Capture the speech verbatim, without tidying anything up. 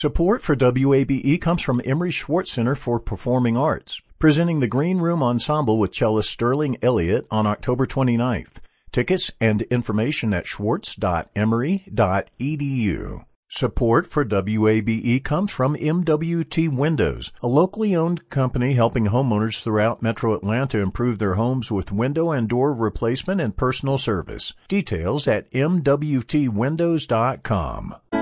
Support for W A B E comes from Emery Schwartz Center for Performing Arts, presenting the Green Room Ensemble with cellist Sterling Elliott on October twenty-ninth. Tickets and information at schwartz dot emory dot e d u. Support for W A B E comes from M W T Windows, a locally owned company helping homeowners throughout Metro Atlanta improve their homes with window and door replacement and personal service. Details at m w t windows dot com.